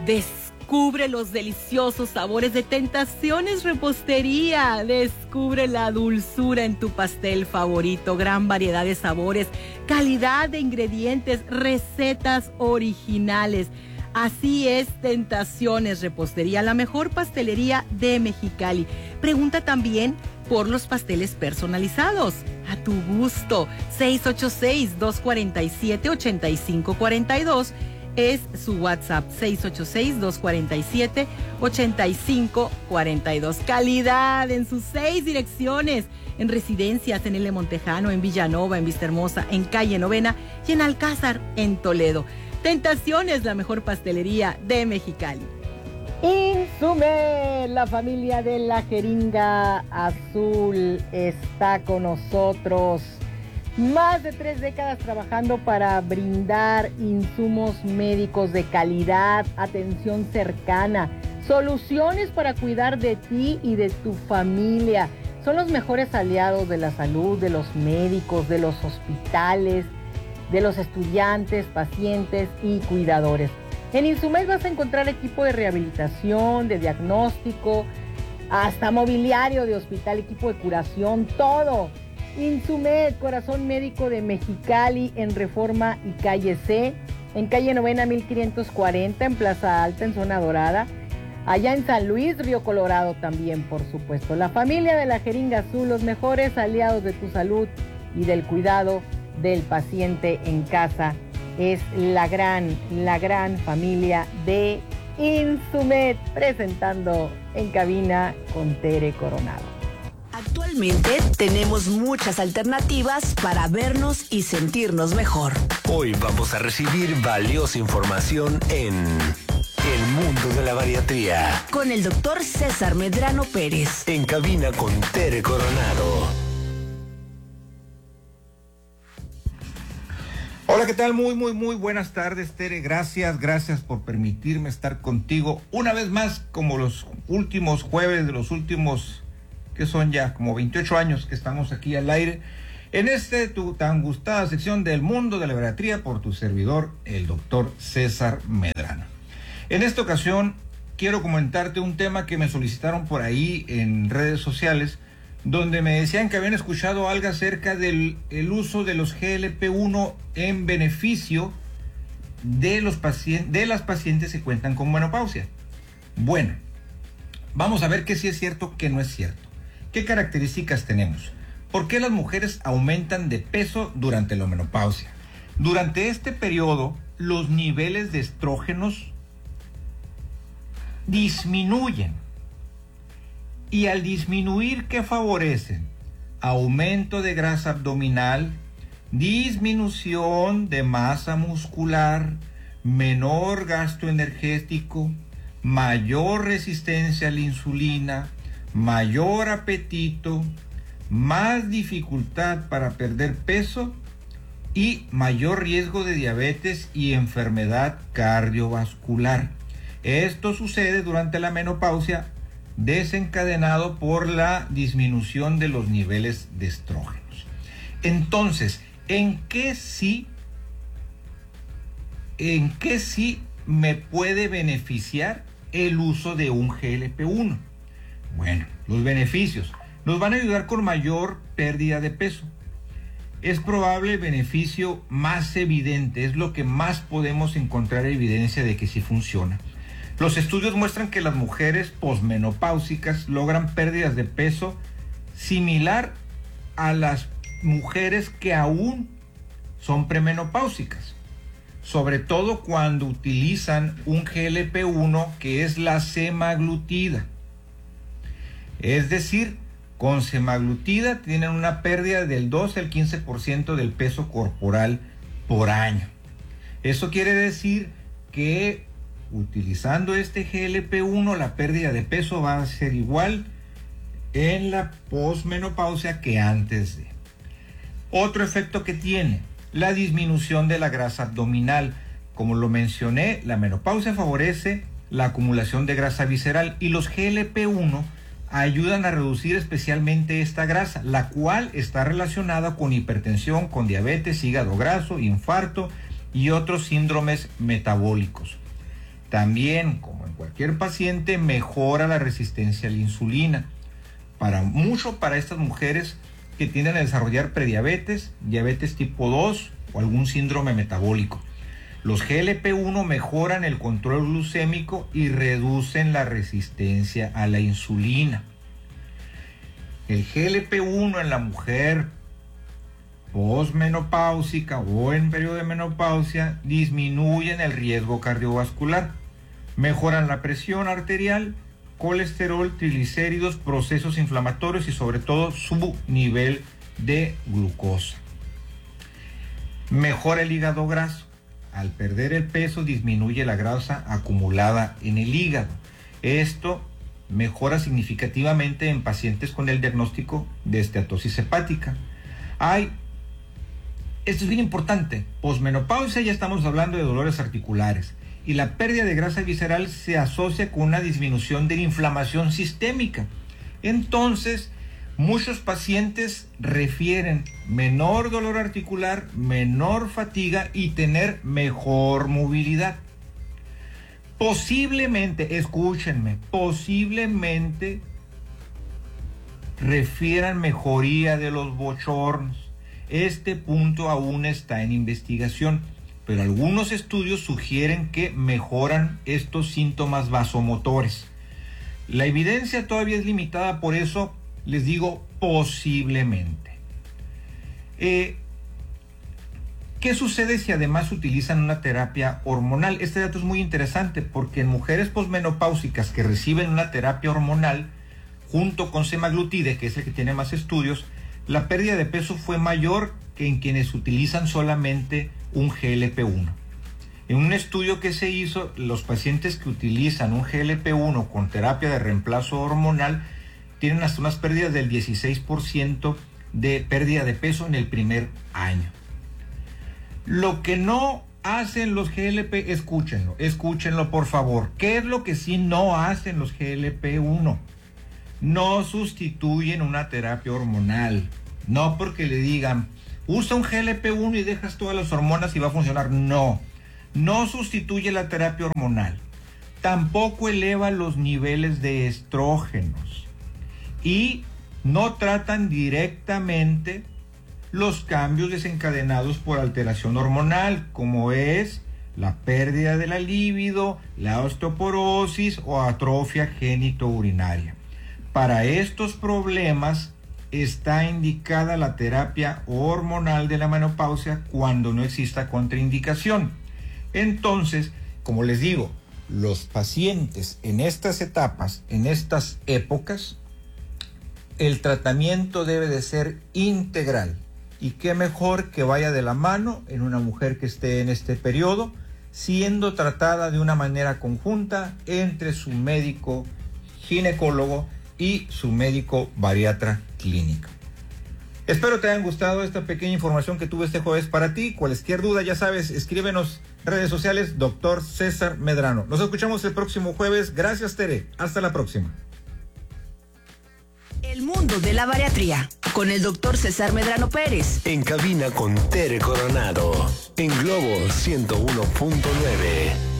Descubre los deliciosos sabores de Tentaciones Repostería. Descubre la dulzura en tu pastel favorito. Gran variedad de sabores, calidad de ingredientes, recetas originales. Así es, Tentaciones Repostería, la mejor pastelería de Mexicali. Pregunta también por los pasteles personalizados. A tu gusto. 686-247-8542 es su WhatsApp. 686-247-8542. Calidad en sus 6 direcciones. En residencias, en L. Montejano, en Villanova, en Vistahermosa, en Calle Novena y en Alcázar, en Toledo. Tentaciones, la mejor pastelería de Mexicali. Insumed, la familia de la jeringa azul está con nosotros. Más de 3 décadas trabajando para brindar insumos médicos de calidad, atención cercana, soluciones para cuidar de ti y de tu familia. Son los mejores aliados de la salud, de los médicos, de los hospitales, de los estudiantes, pacientes y cuidadores. En Insumed vas a encontrar equipo de rehabilitación, de diagnóstico, hasta mobiliario de hospital, equipo de curación, todo. Insumed, corazón médico de Mexicali, en Reforma y Calle C, en Calle Novena 1540, en Plaza Alta, en Zona Dorada. Allá en San Luis, Río Colorado también, por supuesto. La familia de la jeringa azul, los mejores aliados de tu salud y del cuidado del paciente en casa, es la gran familia de Insumed, presentando en cabina con Tere Coronado. Actualmente tenemos muchas alternativas para vernos y sentirnos mejor. Hoy vamos a recibir valiosa información en El Mundo de la Bariatría, con el doctor César Medrano Pérez. En cabina con Tere Coronado. Hola, ¿qué tal? Muy buenas tardes, Tere. Gracias por permitirme estar contigo una vez más, como los últimos jueves de los últimos, que son ya como 28 años que estamos aquí al aire, en tu tan gustada sección del Mundo de la Bariatría por tu servidor, el doctor César Medrano. En esta ocasión quiero comentarte un tema que me solicitaron por ahí en redes sociales, donde me decían que habían escuchado algo acerca del uso de los GLP-1 en beneficio de las pacientes que cuentan con menopausia. Bueno, vamos a ver qué sí es cierto, qué no es cierto. ¿Qué características tenemos? ¿Por qué las mujeres aumentan de peso durante la menopausia? Durante este periodo, los niveles de estrógenos disminuyen. Y al disminuir, ¿qué favorecen? Aumento de grasa abdominal, disminución de masa muscular, menor gasto energético, mayor resistencia a la insulina, mayor apetito, más dificultad para perder peso y mayor riesgo de diabetes y enfermedad cardiovascular. Esto sucede durante la menopausia, desencadenado por la disminución de los niveles de estrógenos. Entonces, ¿en qué sí me puede beneficiar el uso de un GLP-1? Bueno, los beneficios nos van a ayudar con mayor pérdida de peso. Es probable el beneficio más evidente, es lo que más podemos encontrar evidencia de que sí funciona. Los estudios muestran que las mujeres posmenopáusicas logran pérdidas de peso similar a las mujeres que aún son premenopáusicas, sobre todo cuando utilizan un GLP-1 que es la semaglutida. Es decir, con semaglutida tienen una pérdida del 12 al 15% del peso corporal por año. Eso quiere decir que utilizando este GLP-1, la pérdida de peso va a ser igual en la posmenopausia que antes de. Otro efecto que tiene, la disminución de la grasa abdominal. Como lo mencioné, la menopausia favorece la acumulación de grasa visceral y los GLP-1 ayudan a reducir especialmente esta grasa, la cual está relacionada con hipertensión, con diabetes, hígado graso, infarto y otros síndromes metabólicos. También, como en cualquier paciente, mejora la resistencia a la insulina. Para estas mujeres que tienden a desarrollar prediabetes, diabetes tipo 2 o algún síndrome metabólico. Los GLP-1 mejoran el control glucémico y reducen la resistencia a la insulina. El GLP-1 en la mujer posmenopáusica o en periodo de menopausia disminuyen el riesgo cardiovascular, mejoran la presión arterial, colesterol, triglicéridos, procesos inflamatorios y sobre todo su nivel de glucosa. Mejora el hígado graso. Al perder el peso disminuye la grasa acumulada en el hígado. Esto mejora significativamente en pacientes con el diagnóstico de esteatosis hepática. Esto es bien importante. Posmenopausia, ya estamos hablando de dolores articulares. Y la pérdida de grasa visceral se asocia con una disminución de la inflamación sistémica. Entonces, muchos pacientes refieren menor dolor articular, menor fatiga y tener mejor movilidad. Posiblemente, escúchenme, posiblemente refieran mejoría de los bochornos. Este punto aún está en investigación, pero algunos estudios sugieren que mejoran estos síntomas vasomotores. La evidencia todavía es limitada, por eso les digo posiblemente. ¿Qué sucede si además utilizan una terapia hormonal? Este dato es muy interesante porque en mujeres posmenopáusicas que reciben una terapia hormonal junto con semaglutide, que es el que tiene más estudios, la pérdida de peso fue mayor que en quienes utilizan solamente un GLP-1. En un estudio que se hizo, los pacientes que utilizan un GLP-1 con terapia de reemplazo hormonal tienen hasta unas pérdidas del 16% de pérdida de peso en el primer año. Lo que no hacen los GLP, escúchenlo por favor. ¿Qué es lo que sí no hacen los GLP-1? No sustituyen una terapia hormonal. No porque le digan, usa un GLP-1 y dejas todas las hormonas y va a funcionar. No sustituye la terapia hormonal. Tampoco eleva los niveles de estrógenos. Y no tratan directamente los cambios desencadenados por alteración hormonal, como es la pérdida de la libido, la osteoporosis o atrofia genitourinaria. Para estos problemas está indicada la terapia hormonal de la menopausia cuando no exista contraindicación. Entonces, como les digo, los pacientes en estas etapas, en estas épocas, el tratamiento debe de ser integral. Y qué mejor que vaya de la mano en una mujer que esté en este periodo, siendo tratada de una manera conjunta entre su médico ginecólogo y su médico bariatra clínico. Espero te hayan gustado esta pequeña información que tuve este jueves para ti. Cualquier duda, ya sabes, escríbenos redes sociales, Dr. César Medrano. Nos escuchamos el próximo jueves. Gracias, Tere. Hasta la próxima. El mundo de la bariatría con el Dr. César Medrano Pérez. En cabina con Tere Coronado. En Globo 101.9.